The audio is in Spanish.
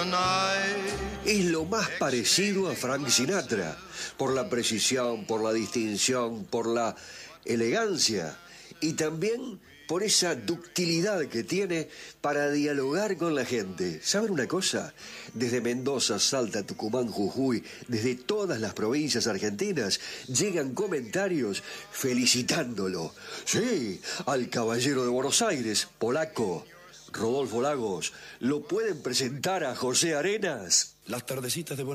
Es lo más parecido a Frank Sinatra, por la precisión, por la distinción, por la elegancia y también por esa ductilidad que tiene para dialogar con la gente. ¿Saben una cosa? Desde Mendoza, Salta, Tucumán, Jujuy, desde todas las provincias argentinas, llegan comentarios felicitándolo. Sí, al caballero de Buenos Aires, polaco, Rodolfo Lagos, ¿lo pueden presentar a José Arenas? Las tardecitas de